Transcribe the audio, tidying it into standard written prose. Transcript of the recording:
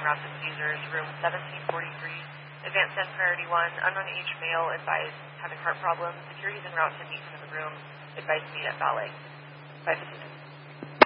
route to Caesars, room 1743. Advanced send priority 1. Unknown age male advised having heart problems. Security's en route to meet him in the room. Advised to meet at valet. 5:15.